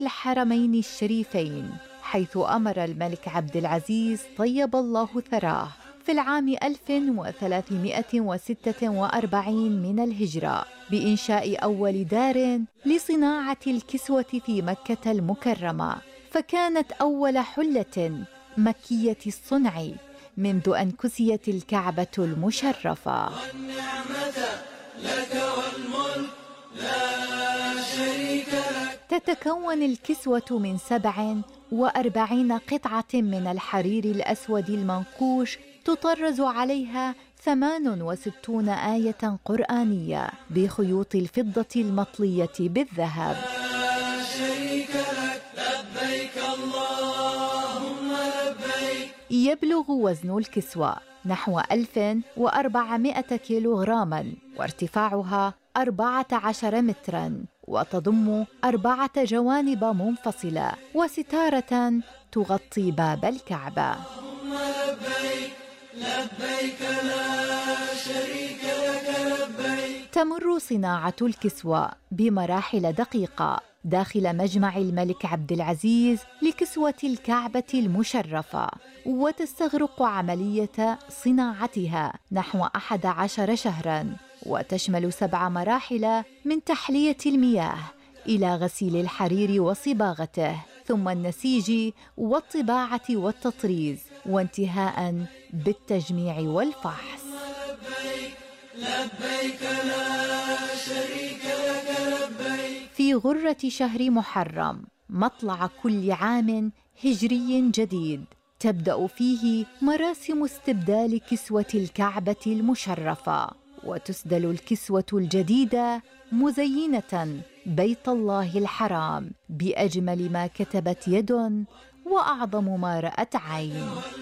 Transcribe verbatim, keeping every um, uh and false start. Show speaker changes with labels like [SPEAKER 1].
[SPEAKER 1] الحرمين الشريفين، حيث أمر الملك عبد العزيز طيب الله ثراه في العام ألف وثلاثمائة وستة وأربعين من الهجرة بإنشاء أول دار لصناعة الكسوة في مكة المكرمة، فكانت أول حلة مكية الصنع منذ أن كسيت الكعبة المشرفة.
[SPEAKER 2] والنعمة لك والملك لا شريك لك.
[SPEAKER 1] تتكون الكسوة من سبع وأربعين قطعة من الحرير الأسود المنقوش، تطرز عليها ثمان وستون آية قرآنية بخيوط الفضة المطلية بالذهب.
[SPEAKER 2] لا شريك لك لبيك اللهم لبيك.
[SPEAKER 1] يبلغ وزن الكسوة نحو ألف وأربعمائة كيلوغراما، وارتفاعها أربعة عشر متراً، وتضم أربعة جوانب منفصلة وستارة تغطي باب الكعبة.
[SPEAKER 2] اللهم لبيك لبيك لا شريك لك لبيك.
[SPEAKER 1] تمر صناعة الكسوة بمراحل دقيقة داخل مجمع الملك عبد العزيز لكسوة الكعبة المشرفة، وتستغرق عملية صناعتها نحو أحد عشر شهراً، وتشمل سبع مراحل من تحلية المياه إلى غسيل الحرير وصباغته، ثم النسيج والطباعة والتطريز، وانتهاء بالتجميع والفحص.
[SPEAKER 2] لبيك لبيك لا شريك لك لبيك.
[SPEAKER 1] في غرة شهر محرم مطلع كل عام هجري جديد، تبدأ فيه مراسم استبدال كسوة الكعبة المشرفة، وتسدل الكسوة الجديدة مزينة بيت الله الحرام بأجمل ما كتبت يد وأعظم ما رأت عين.